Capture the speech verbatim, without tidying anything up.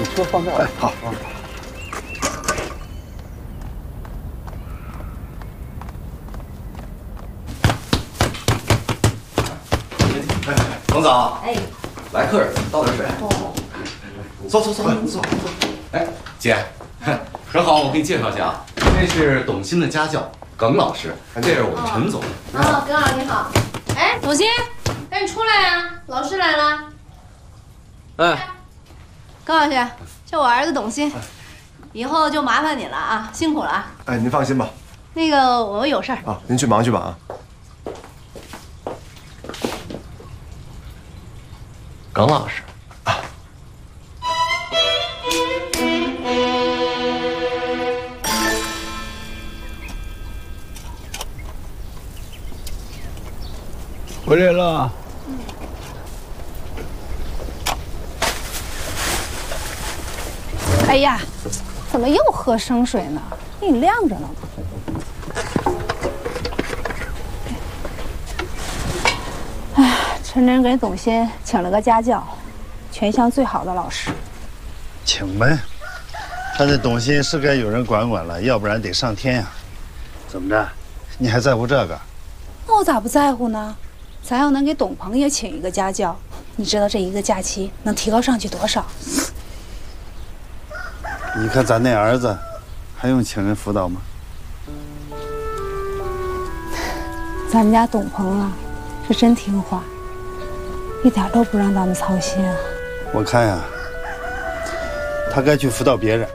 你车放这儿。哎，好。啊董总， 哎， 来客人，倒点水。 哦， 坐坐坐坐坐。哎，姐，很好，我给你介绍一下啊，这是董卿的家教耿老师，这是我们陈总。 哦，耿老师你好。哎，董卿，赶紧出来呀，老师来了。 哎， 耿老师，这我儿子董卿，以后就麻烦你了啊，辛苦了啊。 哎，您放心吧。 那个我有事儿啊，您去忙去吧啊。 耿老师，啊， 回来了。 哎呀，怎么又喝生水呢？给你晾着呢吗？哎，陈真给董卿请了个家教，全乡最好的老师。 请呗，他这董卿是该有人管管了，要不然得上天呀。怎么着？你还在乎这个？ 那我咋不在乎呢？咱要能给董鹏也请一个家教，你知道这一个假期能提高上去多少？ 你看咱那儿子，还用请人辅导吗？ 咱们家董鹏啊，是真听话，一点都不让咱们操心啊。 我看呀，他该去辅导别人。